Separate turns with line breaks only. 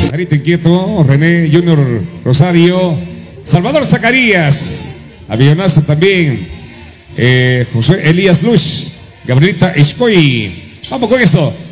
Marito Inquieto, René Junior Rosario, Salvador Zacarías, avionazo también, José Elías Luz, Gabrielita Escoy. Vamos con eso.